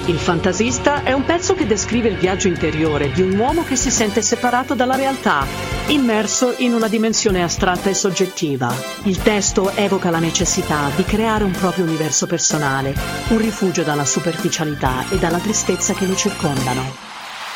Il Fantasista è un pezzo che descrive il viaggio interiore di un uomo che si sente separato dalla realtà, immerso in una dimensione astratta e soggettiva. Il testo evoca la necessità di creare un proprio universo personale, un rifugio dalla superficialità e dalla tristezza che lo circondano.